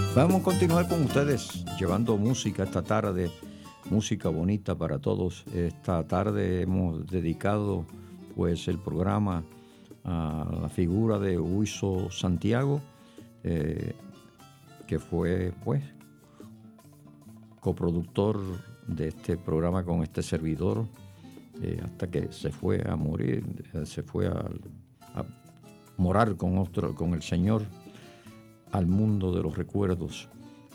Vamos a continuar con ustedes llevando música esta tarde, música bonita para todos. Esta tarde hemos dedicado pues el programa a la figura de Huizo Santiago, que fue pues coproductor de este programa con este servidor, hasta que se fue a morir, se fue a morar con el Señor al mundo de los recuerdos,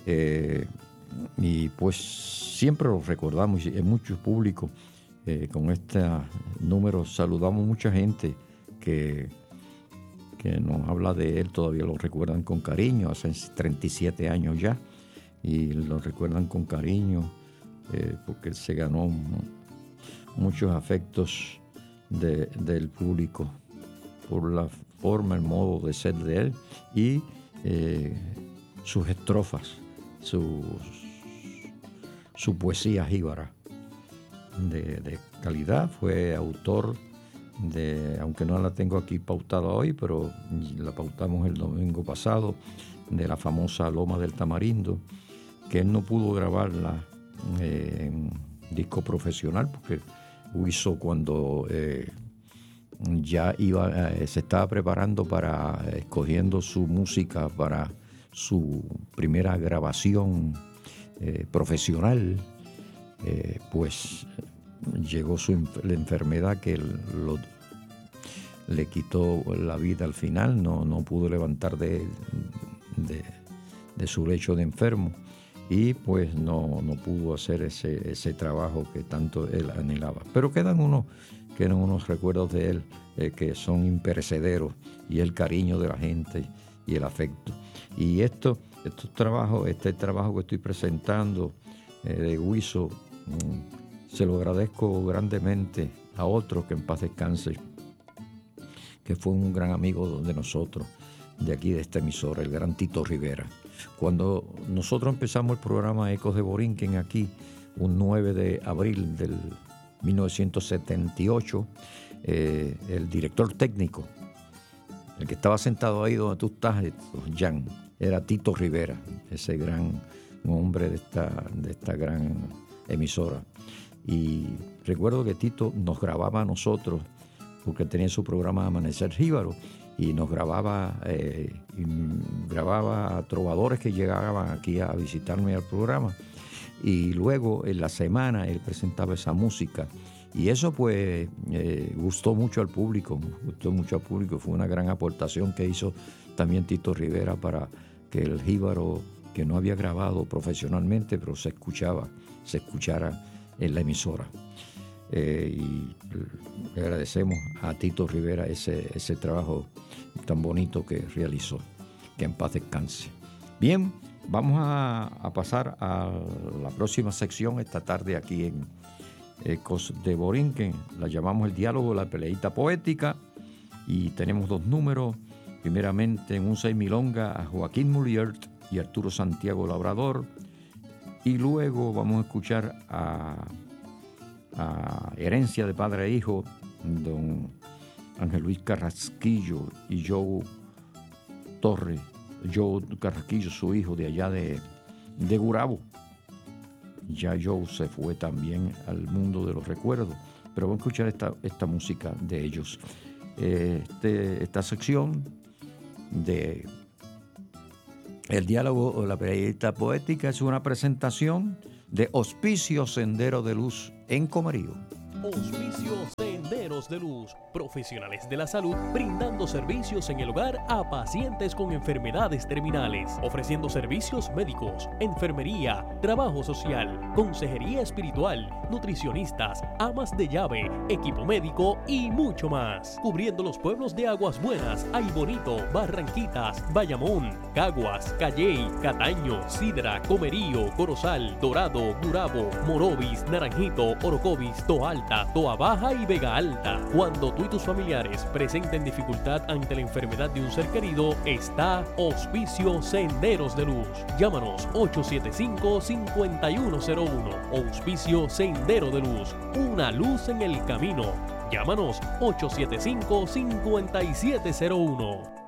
y pues siempre lo recordamos, y en mucho público con este número saludamos mucha gente que nos habla de él, todavía lo recuerdan con cariño, hace 37 años ya, y lo recuerdan con cariño, porque él se ganó muchos afectos del público por la forma, el modo de ser de él y sus estrofas, su poesía jíbara de calidad. Fue autor de, aunque no la tengo aquí pautada hoy, pero la pautamos el domingo pasado, de la famosa Loma del Tamarindo, que él no pudo grabarla en disco profesional, porque Huizo cuando ya se estaba preparando para, escogiendo su música para su primera grabación profesional, pues llegó la enfermedad que le quitó la vida al final. No pudo levantar de su lecho de enfermo, y pues no pudo hacer ese trabajo que tanto él anhelaba. Pero quedan unos recuerdos de él que son imperecederos, y el cariño de la gente y el afecto. Y este trabajo que estoy presentando de Huizo, se lo agradezco grandemente a otro que en paz descanse, que fue un gran amigo de nosotros, de aquí de esta emisora, el gran Tito Rivera. Cuando nosotros empezamos el programa Ecos de Borinquen aquí, un 9 de abril del 1978, el director técnico, el que estaba sentado ahí donde tú estás, Jan, era Tito Rivera, ese gran hombre de esta gran emisora. Y recuerdo que Tito nos grababa a nosotros, porque tenía su programa Amanecer Jíbaro, y nos grababa a trovadores que llegaban aquí a visitarme al programa, y luego en la semana él presentaba esa música, y eso pues gustó mucho al público, fue una gran aportación que hizo también Tito Rivera para que el jíbaro, que no había grabado profesionalmente, pero se escuchara en la emisora. Y le agradecemos a Tito Rivera ese trabajo tan bonito que realizó. Que en paz descanse. Bien, vamos a pasar a la próxima sección esta tarde aquí en Ecos de Borinquen. La llamamos el diálogo, la peleita poética, y tenemos dos números. Primeramente en un 6 milonga a Joaquín Muliert y Arturo Santiago Labrador, y luego vamos a escuchar a Herencia de Padre e Hijo, don Ángel Luis Carrasquillo y Joe Carrasquillo, su hijo de allá de Gurabo. Ya Joe se fue también al mundo de los recuerdos, pero vamos a escuchar esta música de ellos. Esta sección de el diálogo o la peleita poética es una presentación de Hospicio Sendero de Luz en Comerío. Hospicio Senderos de Luz, profesionales de la salud brindando servicios en el hogar a pacientes con enfermedades terminales, ofreciendo servicios médicos, enfermería, trabajo social, consejería espiritual, nutricionistas, amas de llave, equipo médico y mucho más, cubriendo los pueblos de Aguas Buenas, Ay Bonito, Barranquitas, Bayamón, Caguas, Calley, Cataño, Sidra, Comerío, Corozal, Dorado, Gurabo, Morovis, Naranjito, Orocovis, Toalta, Toa Baja y Vega Alta. Cuando tú y tus familiares presenten dificultad ante la enfermedad de un ser querido, está Hospicio Senderos de Luz. Llámanos 875-5101. Hospicio Sendero de Luz, una luz en el camino. Llámanos 875-5701.